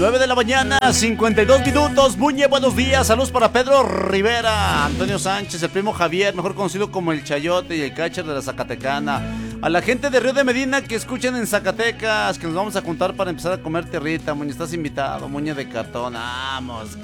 9 de la mañana, 52 minutos. Muñe, buenos días. Saludos para Pedro Rivera, Antonio Sánchez, el primo Javier, mejor conocido como el Chayote y el catcher de la Zacatecana. A la gente de Río de Medina que escuchen en Zacatecas, que nos vamos a juntar para empezar a comer tierrita. Muñe, estás invitado. Muñe de cartón. Vamos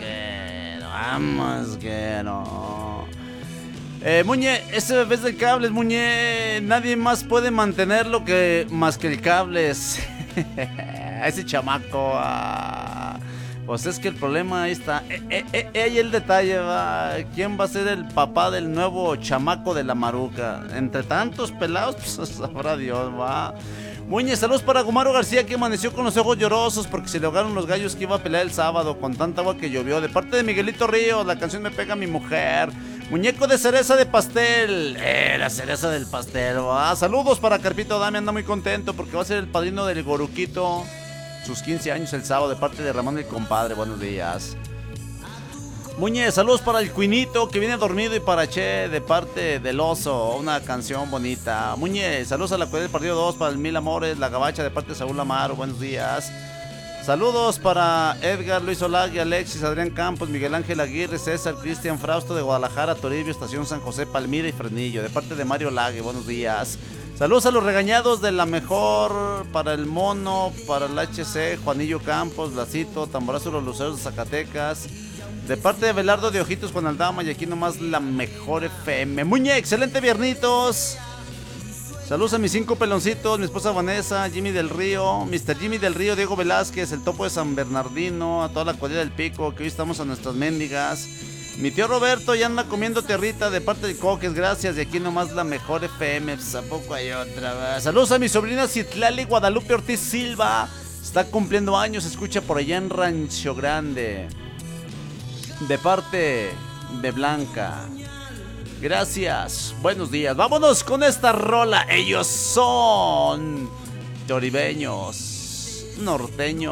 que no. Muñe, ese bebé es de cables, Muñe. Nadie más puede mantenerlo más que el cables. Ese chamaco. Pues es que el problema ahí está. Ahí el detalle, va. ¿Quién va a ser el papá del nuevo chamaco de la Maruca? Entre tantos pelados, pues sabrá Dios, va. Muñe, saludos para Gumaro García, que amaneció con los ojos llorosos porque se le ahogaron los gallos que iba a pelear el sábado con tanta agua que llovió. De parte de Miguelito Ríos, la canción Me Pega Mi Mujer. Muñeco de cereza de pastel. La cereza del pastel, ¿va? Saludos para Carpito Dami, anda muy contento porque va a ser el padrino del Goruquito. Sus 15 años el sábado, de parte de Ramón el compadre. Buenos días. Muñe, saludos para el Cuinito que viene dormido, y para Che de parte del Oso, una canción bonita. Muñe, saludos a la cuadrilla del partido 2 para el Mil Amores, la Gabacha de parte de Saúl Amaro. Buenos días. Saludos para Edgar, Luis Olagui, Alexis, Adrián Campos, Miguel Ángel Aguirre, César, Cristian Frausto de Guadalajara, Toribio, Estación San José, Palmira y Fresnillo, de parte de Mario Olagui. Buenos días. Saludos a los regañados de la mejor, para el Mono, para el HC, Juanillo Campos, Blasito, Tamborazo, los Luceros de Zacatecas. De parte de Belardo de Ojitos con Aldama, y aquí nomás la mejor FM. Muñe, excelente viernitos. Saludos a mis 5 peloncitos, mi esposa Vanessa, Jimmy del Río, Mr. Jimmy del Río, Diego Velázquez, el Topo de San Bernardino, a toda la cuadrilla del Pico, que hoy estamos a nuestras mendigas. Mi tío Roberto ya anda comiendo tierrita de parte de Coques, gracias. Y aquí nomás la mejor FM, pues ¿a poco hay otra? Saludos a mi sobrina Citlali Guadalupe Ortiz Silva, está cumpliendo años, escucha por allá en Rancho Grande. De parte de Blanca. Gracias, buenos días. Vámonos con esta rola. Ellos son Toribeños Norteño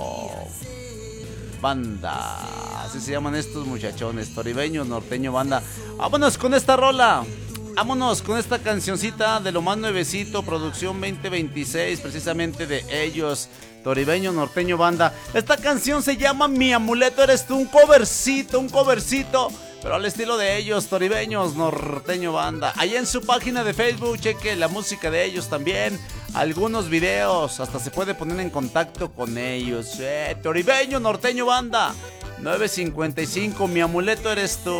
Banda. Así se llaman estos muchachones, Toribeños Norteño Banda. Vámonos con esta rola. Vámonos con esta cancioncita de lo más nuevecito, producción 2026, precisamente de ellos, Toribeño Norteño Banda. Esta canción se llama Mi Amuleto Eres Tú, un covercito, pero al estilo de ellos, Toribeños Norteño Banda. Allá en su página de Facebook, cheque la música de ellos también, algunos videos, hasta se puede poner en contacto con ellos. Toribeño Norteño Banda, 955, Mi Amuleto Eres Tú.